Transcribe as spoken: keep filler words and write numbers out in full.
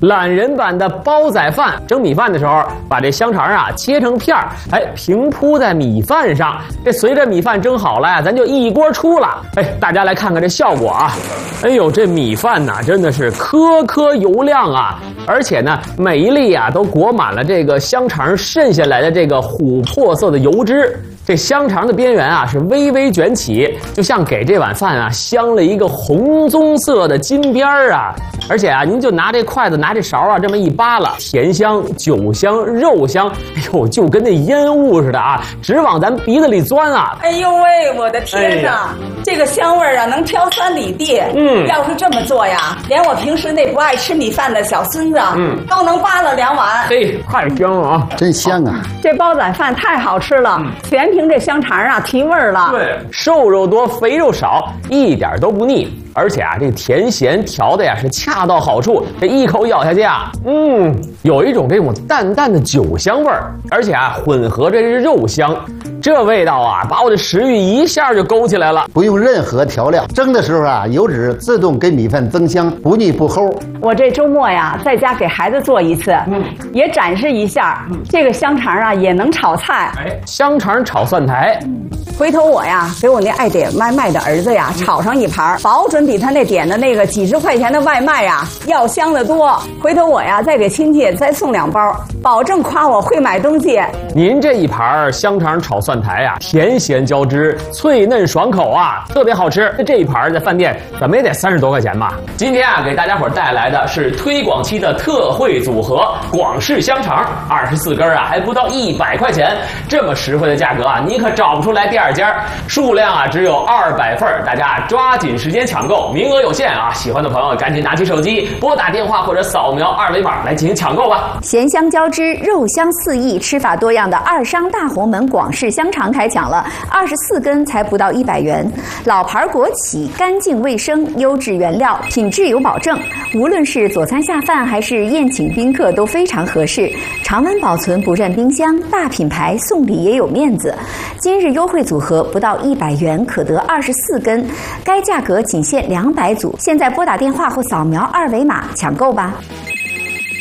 懒人版的煲仔饭，蒸米饭的时候，把这香肠啊切成片儿，哎，平铺在米饭上。这随着米饭蒸好了呀，咱就一锅出了。哎，大家来看看这效果啊！哎呦，这米饭呐，真的是颗颗油亮啊！而且呢，每一粒啊都裹满了这个香肠渗下来的这个琥珀色的油脂。这香肠的边缘啊是微微卷起，就像给这碗饭啊镶了一个红棕色的金边儿啊！而且啊，您就拿这筷子拿这勺啊这么一扒拉，甜香、酒香、肉香，哎呦，就跟那烟雾似的啊，直往咱鼻子里钻啊！ 哎呦喂，我的天哪，哎、这个香味儿啊能飘三里地。嗯，要是这么做呀，连我平时那不爱吃米饭的小孙子，嗯，都能扒了两碗。 嘿，太香了啊， 真香啊！ 这煲仔饭太好吃了，嗯、全凭这香肠啊提味儿了。 对，瘦肉多，肥肉少，一点都不腻。而且啊，这甜咸调的呀是恰到好处，这一口咬下去啊，嗯，有一种这种淡淡的酒香味儿，而且啊混合着这肉香，这味道啊把我的食欲一下就勾起来了。 不用任何调料，蒸的时候啊，油脂自动给米饭增香，不腻不齁。 我这周末呀，在家给孩子做一次，嗯，也展示一下，嗯、这个香肠啊也能炒菜。 哎，香肠炒蒜苔。 回头我呀，给我那爱点外卖的儿子呀，炒上一盘，保准比他那点的那个几十块钱的外卖呀要香得多。回头我呀，再给亲戚再送两包，保证夸我会买东西。 您这一盘香肠炒蒜苔呀，甜咸交织，脆嫩爽口啊，特别好吃。这一盘在饭店怎么也得三十多块钱吧。今天啊，给大家伙带来的是推广期的特惠组合——广式香肠，二十四根啊，还不到一百块钱，这么实惠的价格啊，你可找不出来第二家。数量啊只有二百份，大家抓紧时间抢购，名额有限啊！喜欢的朋友赶紧拿起手机拨打电话或者扫描二维码来进行抢购吧。 咸香交织，肉香四溢，吃法多样的二商大红门广式香肠开抢了，二十四根才不到一百元。老牌国企，干净卫生，优质原料，品质有保证。无论是佐餐下饭还是宴请宾客都非常合适，常温保存不占冰箱，大品牌送礼也有面子。今日优惠组合不到一百元可得二十四根，该价格仅限两百组。现在拨打电话或扫描二维码抢购吧。